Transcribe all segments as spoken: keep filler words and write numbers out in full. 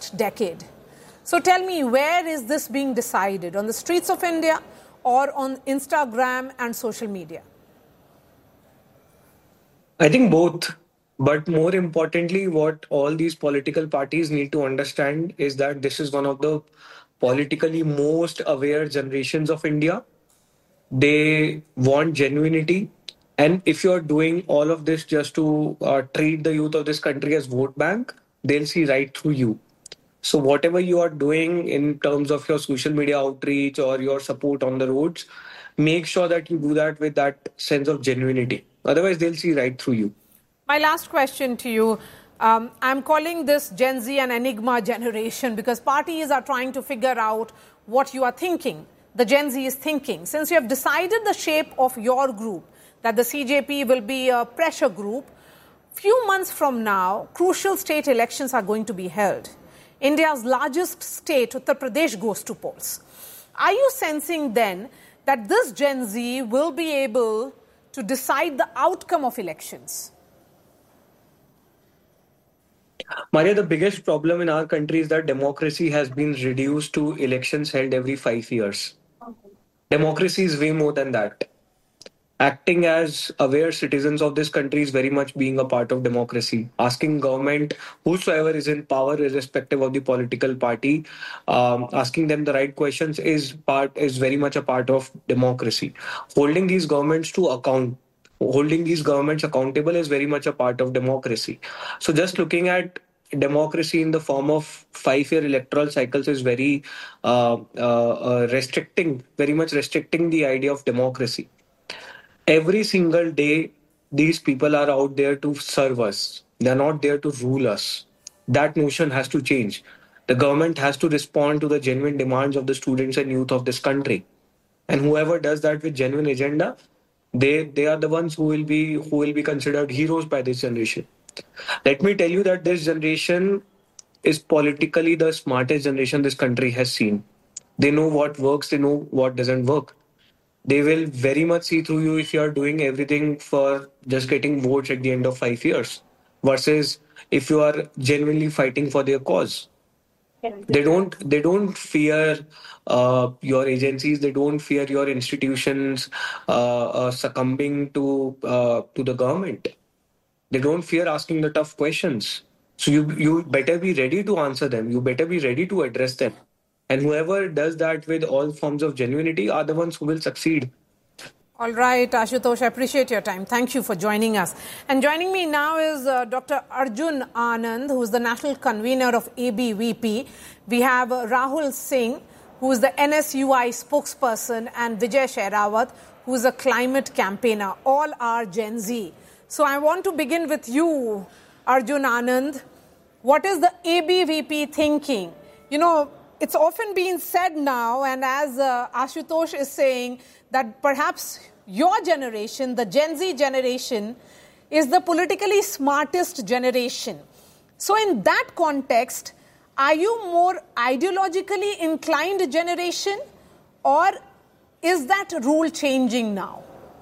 next decade. So tell me, where is this being decided? On the streets of India or on Instagram and social media? I think both. But more importantly, what all these political parties need to understand is that this is one of the politically most aware generations of India. They want genuinity. And if you're doing all of this just to uh, treat the youth of this country as vote bank, they'll see right through you. So whatever you are doing in terms of your social media outreach or your support on the roads, make sure that you do that with that sense of genuinity. Otherwise, they'll see right through you. My last question to you. Um, I'm calling this Gen Z an enigma generation because parties are trying to figure out what you are thinking. The Gen Z is thinking. Since you have decided the shape of your group, that the C J P will be a pressure group, few months from now, crucial state elections are going to be held. India's largest state, Uttar Pradesh, goes to polls. Are you sensing then that this Gen Z will be able to decide the outcome of elections? Maria, the biggest problem in our country is that democracy has been reduced to elections held every five years. Democracy is way more than that. Acting as aware citizens of this country is very much being a part of democracy. Asking government, whosoever is in power, irrespective of the political party, um, asking them the right questions is part is very much a part of democracy. Holding these governments to account, holding these governments accountable is very much a part of democracy. So just looking at democracy in the form of five-year electoral cycles is very uh, uh, uh, restricting, very much restricting the idea of democracy. Every single day, these people are out there to serve us. They're not there to rule us. That notion has to change. The government has to respond to the genuine demands of the students and youth of this country. And whoever does that with genuine agenda, they they are the ones who will be who will be considered heroes by this generation. Let me tell you that this generation is politically the smartest generation this country has seen. They know what works, they know what doesn't work. They will very much see through you if you are doing everything for just getting votes at the end of five years versus if you are genuinely fighting for their cause. They don't they don't fear uh, your agencies. They don't fear your institutions uh, uh, succumbing to uh, to the government. They don't fear asking the tough questions. So you you better be ready to answer them. You better be ready to address them. And whoever does that with all forms of genuinity are the ones who will succeed. All right, Ashutosh, I appreciate your time. Thank you for joining us. And joining me now is uh, Doctor Arjun Anand, who is the national convener of A B V P. We have uh, Rahul Singh, who is the N S U I spokesperson, and Vijay Shairawat, who is a climate campaigner. All are Gen Z. So I want to begin with you, Arjun Anand. What is the A B V P thinking? You know, it's often been said now, and as uh, Ashutosh is saying, that perhaps your generation, the Gen Z generation, is the politically smartest generation. So in that context, are you more ideologically inclined generation, or is that rule changing now?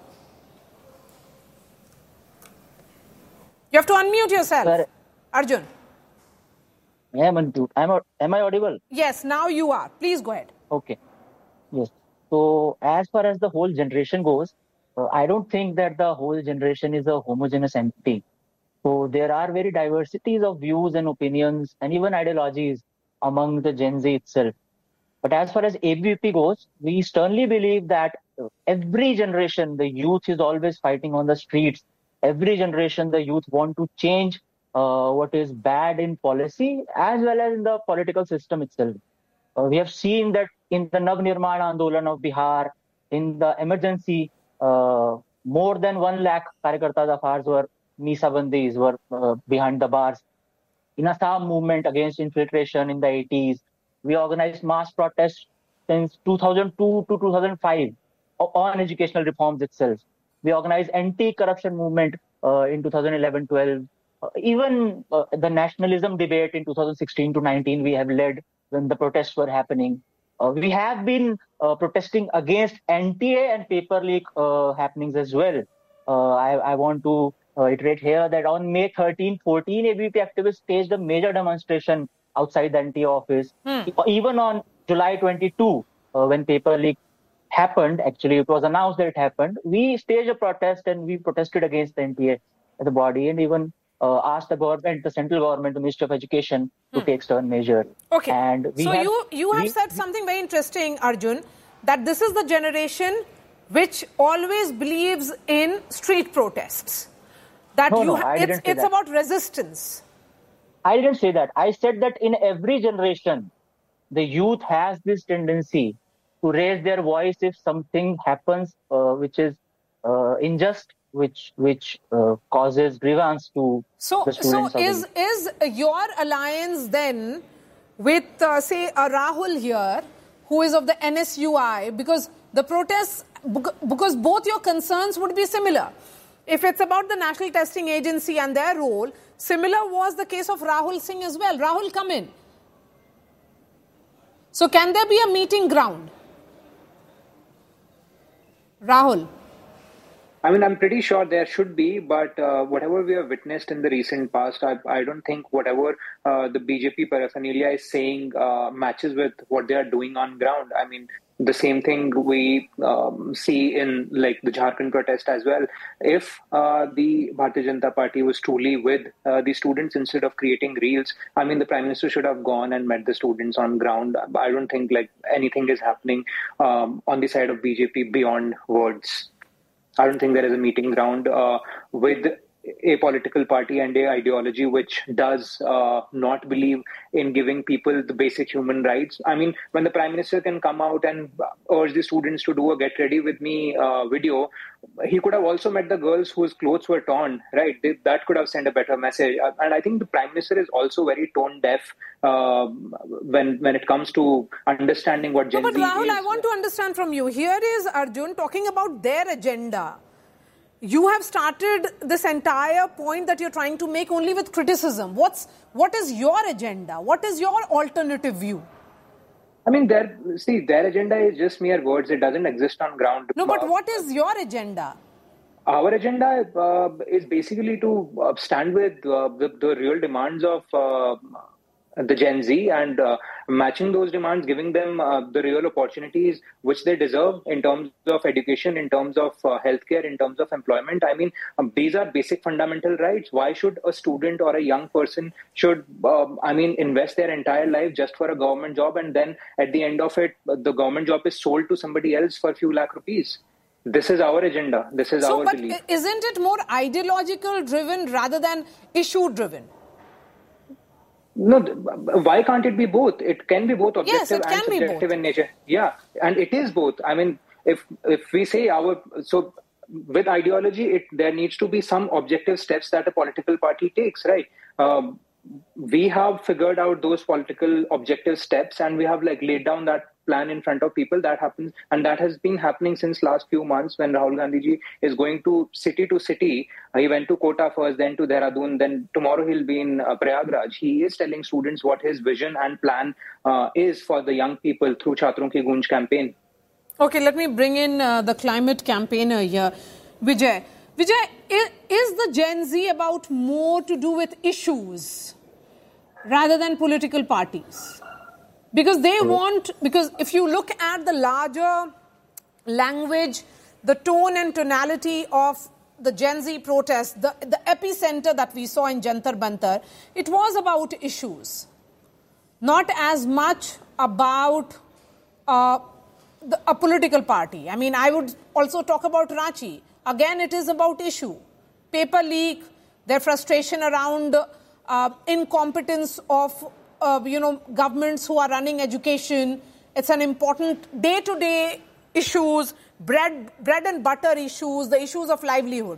You have to unmute yourself. Sir. Arjun. Am, am, am I audible? Yes, now you are. Please go ahead. Okay. Yes. So as far as the whole generation goes, uh, I don't think that the whole generation is a homogeneous entity. So there are very diversities of views and opinions and even ideologies among the Gen Z itself. But as far as A B V P goes, we sternly believe that every generation, the youth is always fighting on the streets. Every generation, the youth want to change uh, what is bad in policy as well as in the political system itself. Uh, we have seen that in the Navnirman Andolan of Bihar, in the emergency, uh, more than one lakh Karyakartas of ours were Misabandis, were uh, behind the bars. In Assam movement against infiltration in the eighties, we organized mass protests since two thousand two to two thousand five on educational reforms itself. We organized anti-corruption movement uh, in two thousand eleven twelve. Uh, even uh, the nationalism debate in two thousand sixteen to nineteen, we have led when the protests were happening. Uh, we have been uh, protesting against N T A and paper leak uh, happenings as well. Uh, I, I want to uh, iterate here that on May thirteenth, fourteen A B V P activists staged a major demonstration outside the N T A office. Hmm. Even on July twenty-second, uh, when paper leak happened, actually it was announced that it happened, we staged a protest and we protested against the N T A as a body, and even uh, asked the government, the central government, the Ministry of Education to Hmm. take stern measure. Okay. And we so have, you, you have we, said something very interesting, Arjun, that this is the generation which always believes in street protests. That No, you no, ha- I it's, didn't say it's that. about resistance. I didn't say that. I said that in every generation, the youth has this tendency to raise their voice if something happens uh, which is uh, unjust, which which uh, causes grievance to So, the so students. of the is youth. is your alliance then with, uh, say, a Rahul here, who is of the N S U I, because the protests, because both your concerns would be similar. If it's about the National Testing Agency and their role, similar was the case of Rahul Singh as well. Rahul, come in. So can there be a meeting ground? Rahul. I mean, I'm pretty sure there should be, but uh, whatever we have witnessed in the recent past, I, I don't think whatever uh, the B J P paraphernalia is saying uh, matches with what they are doing on ground. I mean, the same thing we um, see in like the Jharkhand protest as well. If uh, the Bharatiya Janata Party was truly with uh, the students instead of creating reels, I mean, the Prime Minister should have gone and met the students on ground. I don't think like anything is happening um, on the side of B J P beyond words. I don't think there is a meeting ground uh, with a political party and a ideology which does uh, not believe in giving people the basic human rights. I mean, when the Prime Minister can come out and urge the students to do a get ready with me uh, video, he could have also met the girls whose clothes were torn, right? They, that could have sent a better message. And I think the Prime Minister is also very tone deaf uh, when when it comes to understanding what Gen No, but Z Rahul, is. I want to understand from you. Here is Arjun talking about their agenda. You have started this entire point that you're trying to make only with criticism. What's what is your agenda? What is your alternative view? I mean, their see, their agenda is just mere words. It doesn't exist on ground. No, but Uh, what is your agenda? Our agenda uh, is basically to uh, stand with uh, the, the real demands of uh, the Gen Z and uh, matching those demands, giving them uh, the real opportunities which they deserve in terms of education, in terms of uh, healthcare, in terms of employment. I mean, um, these are basic fundamental rights. Why should a student or a young person should, um, I mean, invest their entire life just for a government job, and then at the end of it, the government job is sold to somebody else for a few lakh rupees? This is our agenda. This is So, our but belief. isn't it more ideological driven rather than issue driven? No, th- why can't it be both? It can be both Yes, objective it and can be subjective both. in nature. Yeah, and it is both. I mean, if if we say our so with ideology, it there needs to be some objective steps that a political party takes, right? Um, we have figured out those political objective steps, and we have like laid down that plan in front of people. That happens, and that has been happening since last few months. When Rahul Gandhi ji is going to city to city, he went to Kota first, then to Dehradun, then tomorrow he'll be in uh, Prayagraj. He is telling students what his vision and plan uh, is for the young people through Chhatron Ki Goonj campaign. Okay, let me bring in uh, the climate campaigner here, Vijay. Vijay, is, is the Gen Z about more to do with issues rather than political parties? Because they want, because if you look at the larger language, the tone and tonality of the Gen Z protest, the, the epicenter that we saw in Jantar Bantar, it was about issues. Not as much about uh, the, a political party. I mean, I would also talk about Ranchi. Again, it is about issue. Paper leak, their frustration around uh, incompetence of Uh, you know, governments who are running education. It's an important day-to-day issues, bread, bread and butter issues, the issues of livelihood.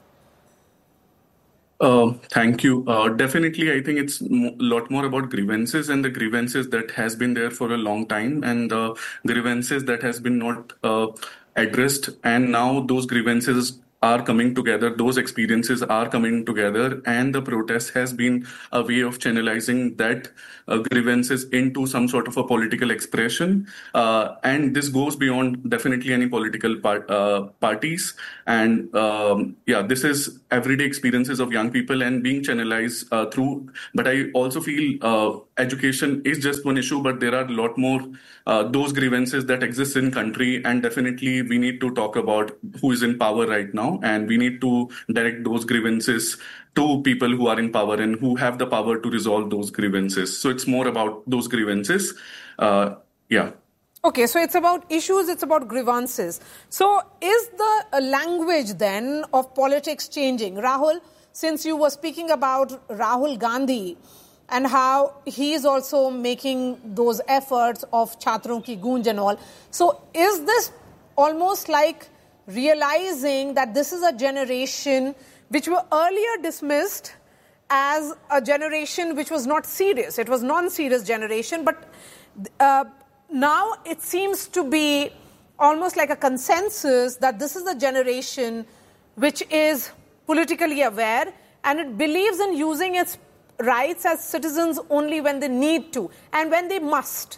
Uh, thank you. Uh, definitely, I think it's a mo- lot more about grievances and the grievances that has been there for a long time, and the grievances that has been not uh, addressed, and now those grievances are coming together, those experiences are coming together, and the protest has been a way of channelizing that uh, grievances into some sort of a political expression. Uh, and this goes beyond definitely any political part, uh, parties. And um, yeah, this is everyday experiences of young people and being channelized uh, through. But I also feel uh, education is just one issue, but there are a lot more uh, those grievances that exist in country, and definitely we need to talk about who is in power right now, and we need to direct those grievances to people who are in power and who have the power to resolve those grievances. So it's more about those grievances. Uh, yeah. Okay, so it's about issues, it's about grievances. So is the uh, language then of politics changing? Rahul, since you were speaking about Rahul Gandhi and how he is also making those efforts of Chhatron Ki Goonj and all. So is this almost like realizing that this is a generation which were earlier dismissed as a generation which was not serious? It was non-serious generation, but uh, now it seems to be almost like a consensus that this is the generation which is politically aware and it believes in using its rights as citizens only when they need to and when they must.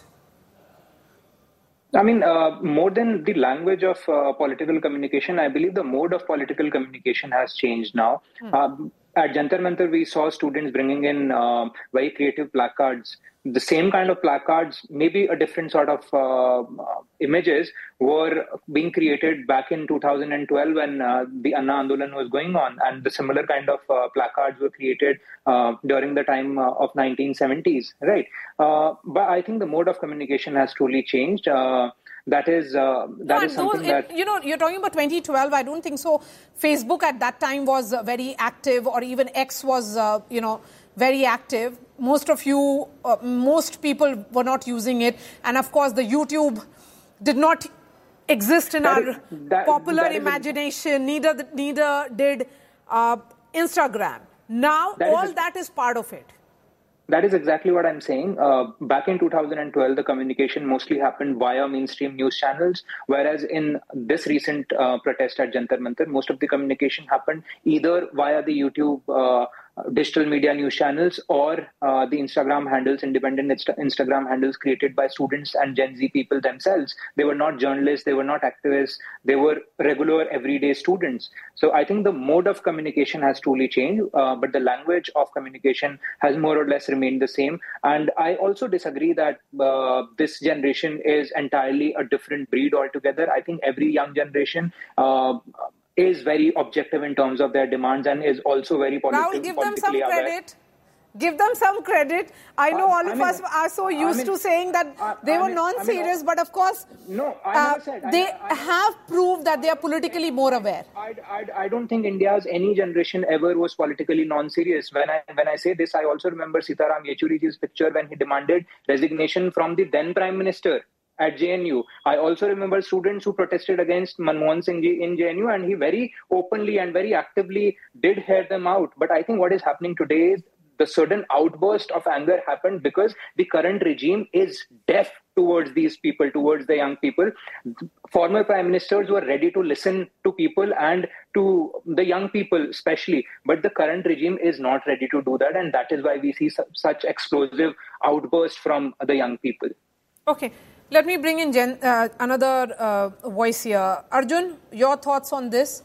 I mean, uh, more than the language of uh, political communication, I believe the mode of political communication has changed now. Hmm. Um, at Jantar Mantar, we saw students bringing in uh, very creative placards. The same kind of placards, maybe a different sort of uh, images, were being created back in two thousand twelve when uh, the Anna Andolan was going on. And the similar kind of uh, placards were created uh, during the time uh, of nineteen seventies, right? Uh, but I think the mode of communication has truly changed. Uh, That is uh, that no, is something those, that... You know, you're talking about twenty twelve. I don't think so. Facebook at that time was uh, very active, or even X was, uh, you know, very active. Most of you, uh, most people were not using it. And of course, the YouTube did not exist in that our is, that, popular that imagination. A, neither, neither did uh, Instagram. Now, that all is, that is part of it. That is exactly what I'm saying. Uh, back in two thousand twelve, the communication mostly happened via mainstream news channels, whereas in this recent uh, protest at Jantar Mantar, most of the communication happened either via the YouTube uh, digital media news channels or uh, the Instagram handles, independent Insta- Instagram handles created by students and Gen Z people themselves. They were not journalists, they were not activists, they were regular everyday students. So I think the mode of communication has truly changed, uh, but the language of communication has more or less remained the same. And I also disagree that uh, this generation is entirely a different breed altogether. I think every young generation uh, is very objective in terms of their demands and is also very politi- Rahul, give politically them some aware. credit. Give them some credit. I know Uh, all I of mean, us are so used I mean, to saying that I- they I were mean- non-serious, I mean, but of course, No, I uh, never said. I they never- I never- have proved that they are politically more aware. I, I, I don't think India's any generation ever was politically non-serious. When I when I say this, I also remember Sitaram Yechuriji's picture when he demanded resignation from the then Prime Minister at J N U. I also remember students who protested against Manmohan Singh ji in J N U, and he very openly and very actively did hear them out. But I think what is happening today is the sudden outburst of anger happened because the current regime is deaf towards these people, towards the young people. Former prime ministers were ready to listen to people and to the young people especially, but the current regime is not ready to do that, and that is why we see su- such explosive outbursts from the young people. Okay, let me bring in Jen, uh, another uh, voice here. Arjun, your thoughts on this?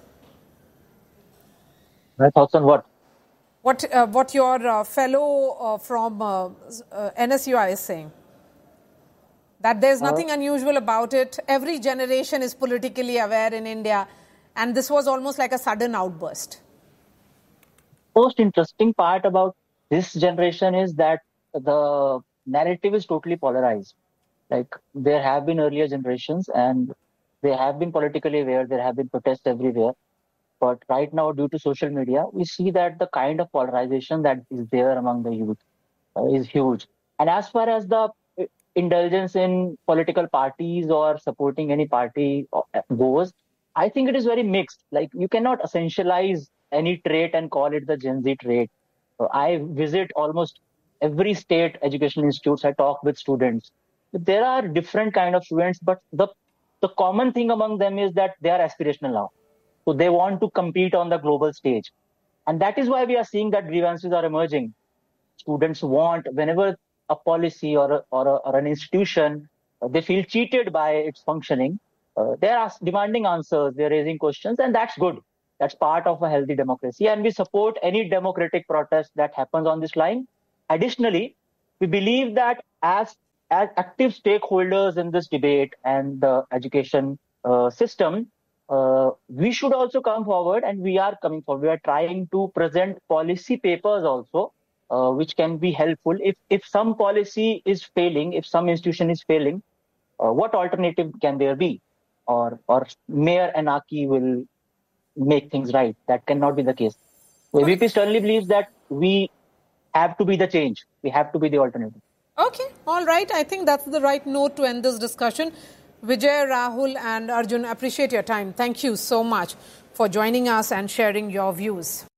My thoughts on what? What uh, what your uh, fellow uh, from uh, uh, N S U I is saying? That there's nothing uh, unusual about it. Every generation is politically aware in India, and this was almost like a sudden outburst. Most interesting part about this generation is that the narrative is totally polarized. Like, there have been earlier generations and they have been politically aware, there have been protests everywhere. But right now, due to social media, we see that the kind of polarization that is there among the youth uh, is huge. And as far as the indulgence in political parties or supporting any party goes, I think it is very mixed. Like, you cannot essentialize any trait and call it the Gen Z trait. So I visit almost every state educational institutes. I talk with students. There are different kind of students, but the the common thing among them is that they are aspirational now. So they want to compete on the global stage. And that is why we are seeing that grievances are emerging. Students want, whenever a policy or, a, or, a, or an institution, uh, they feel cheated by its functioning, uh, they are demanding answers, they're raising questions, and that's good. That's part of a healthy democracy. And we support any democratic protest that happens on this line. Additionally, we believe that as as active stakeholders in this debate and the education uh, system, uh, we should also come forward, and we are coming forward. We are trying to present policy papers also, uh, which can be helpful. If if some policy is failing, if some institution is failing, uh, what alternative can there be? Or or mere anarchy will make things right. That cannot be the case. So A B P sternly believes that we have to be the change. We have to be the alternative. Okay, all right. I think that's the right note to end this discussion. Vijay, Rahul and Arjun, appreciate your time. Thank you so much for joining us and sharing your views.